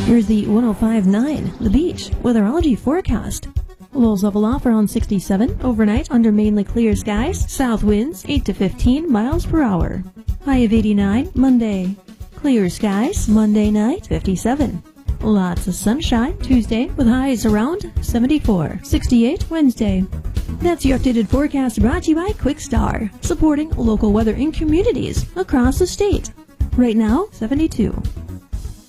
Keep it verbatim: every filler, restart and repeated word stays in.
Here's the one oh five point nine, The Beach, weatherology forecast. Lows level off around sixty-seven, overnight under mainly clear skies, south winds eight to fifteen miles per hour. High of eighty-nine, Monday. Clear skies, Monday night, fifty-seven. Lots of sunshine, Tuesday, with highs around seventy-four, sixty-eight Wednesday. That's your updated forecast brought to you by Quickstar, supporting local weather in communities across the state. Right now, seventy-two.